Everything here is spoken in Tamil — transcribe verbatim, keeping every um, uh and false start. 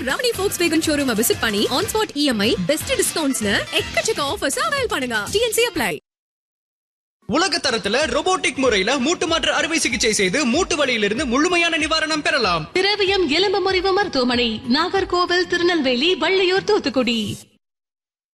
ரமணி Volkswagen ஷோரூம் விசிட் பண்ணி ஆன் ஸ்பாட் இஎம்ஐ பெஸ்ட் டிஸ்கவுண்ட்ஸ்ல எக்கச்சக்க ஆஃபர்ஸ் அவைல் பண்ணுங்க. DNC apply. உலக தரத்துல robotic முறையில மூட்டு மாற்று அறுவை சிகிச்சை செய்து மூட்டு வலியிலிருந்து முழுமையான நிவாரணம் பெறலாம். திரவியம் எலும்பு முறிவு மருத்துவமனை, நாகர்கோவில், திருநெல்வேலி, வள்ளியூர், தூத்துக்குடி.